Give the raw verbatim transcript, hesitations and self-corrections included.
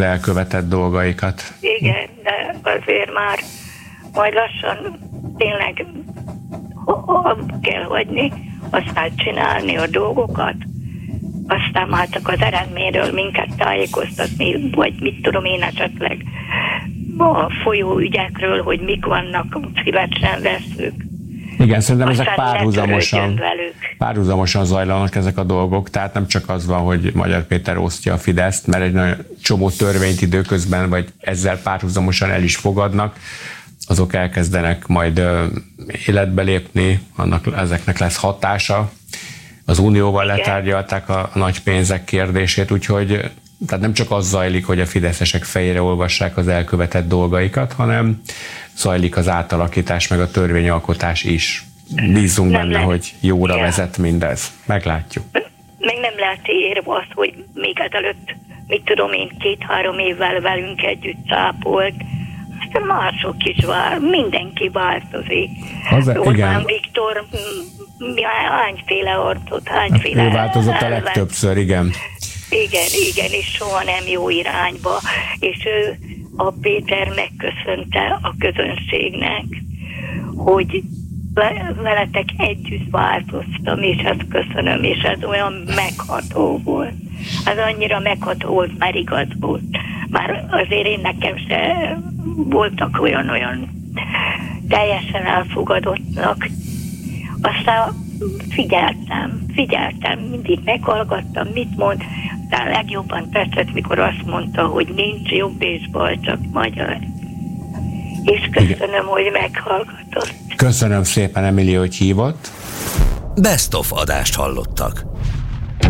elkövetett dolgaikat. Igen, de azért már majd lassan tényleg kell hagyni, aztán csinálni a dolgokat, aztán már csak az eredményről minket tájékoztatni, vagy mit tudom én esetleg a folyóügyekről, hogy mik vannak, szívesen veszük. Igen, szerintem ezek párhuzamosan, párhuzamosan zajlanak ezek a dolgok, tehát nem csak az van, hogy Magyar Péter osztja a Fideszt, mert egy nagyon csomó törvényt időközben, vagy ezzel párhuzamosan el is fogadnak, azok elkezdenek majd életbe lépni, annak, ezeknek lesz hatása. Az Unióval igen, letárgyalták a, a nagy pénzek kérdését, úgyhogy tehát nem csak az zajlik, hogy a fideszesek fejére olvassák az elkövetett dolgaikat, hanem zajlik az átalakítás, meg a törvényalkotás is. Bízunk nem benne, lehet, hogy jóra ja. vezet mindez. Meglátjuk. Még nem lehet érve az, hogy még ezelőtt, mit tudom én, két-három évvel velünk együtt szápolt, aztán mások is vár, mindenki változik. Orbán Viktor hányféle arcot, hányféle... Ő változott a legtöbbször, igen. Igen, igen, és soha nem jó irányba. És ő, a Péter megköszönte a közönségnek, hogy veletek együtt változtam, és ezt köszönöm, és ez olyan megható volt. Ez annyira megható volt, már igaz volt. Már azért én nekem se voltak olyan-olyan teljesen elfogadottnak. Aztán figyeltem, figyeltem, mindig meghallgattam, mit mond, de a legjobban tetszett, mikor azt mondta, hogy nincs jobb és bal, csak magyar. És köszönöm, igen, hogy meghallgatott. Köszönöm szépen, Emília, hogy hívott. Best of adást hallottak.